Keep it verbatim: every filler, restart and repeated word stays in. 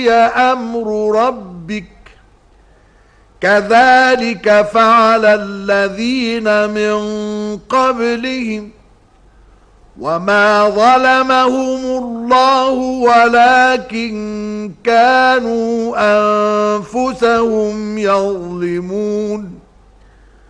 أمر ربك كذلك فعل الذين من قبلهم وما ظلمهم الله ولكن كانوا أنفسهم يظلمون